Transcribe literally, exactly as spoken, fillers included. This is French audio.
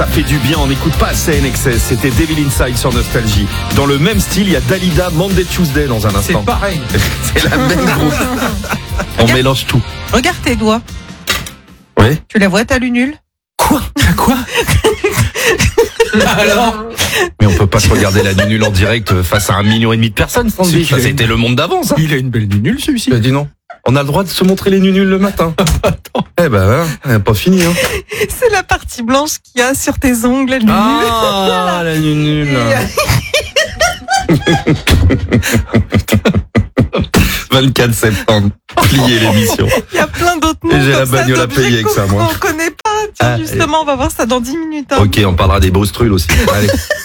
ça fait du bien, on n'écoute pas assez N X S. C'était Devil Inside sur Nostalgie. Dans le même style, il y a Dalida, Monday Tuesday dans un instant. C'est pareil. C'est la même groupe. On Regarde. mélange tout. Regarde tes doigts. Oui. Tu la vois ta lunule? Quoi? Quoi? Alors? Mais on peut pas se regarder la nunule en direct face à un million et demi de personnes, Sandy. C'est Ça, c'était le monde d'avant, ça. Il a une belle nunule, celui-ci. Tu as dit non. On a le droit de se montrer les nunules le matin. Eh ben, hein, pas fini, hein. C'est la partie blanche qu'il y a sur tes ongles, la lunule. Ah, la nunule. vingt-quatre septembre. Plier l'émission. Il y a plein d'autres noms. Et j'ai la comme ça, bagnole à d'objets payer avec ça, moi. qu'on connaît pas. Tiens, Ah, justement, on va voir ça dans dix minutes. Hein. Ok, on parlera des brustrules aussi. Allez.